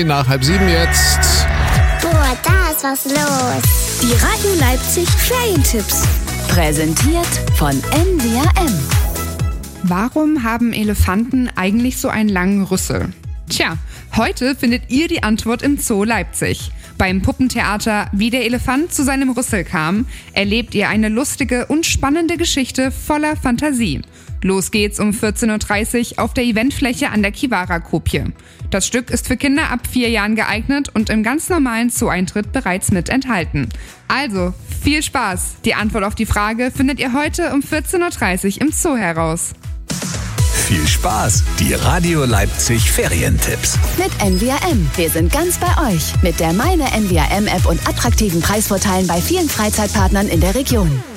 10 nach halb 7 jetzt. Boah, da ist was los. Die Radio Leipzig Ferientipps. Präsentiert von NWRM. Warum haben Elefanten eigentlich so einen langen Rüssel? Tja, heute findet ihr die Antwort im Zoo Leipzig. Beim Puppentheater Wie der Elefant zu seinem Rüssel kam, erlebt ihr eine lustige und spannende Geschichte voller Fantasie. Los geht's um 14.30 Uhr auf der Eventfläche an der Kivara-Kopie. Das Stück ist für Kinder ab 4 Jahren geeignet und im ganz normalen Zoo-Eintritt bereits mit enthalten. Also, viel Spaß! Die Antwort auf die Frage findet ihr heute um 14.30 Uhr im Zoo heraus. Viel Spaß! Die Radio Leipzig Ferientipps. Mit NWRM. Wir sind ganz bei euch. Mit der Meine NWRM-App und attraktiven Preisvorteilen bei vielen Freizeitpartnern in der Region.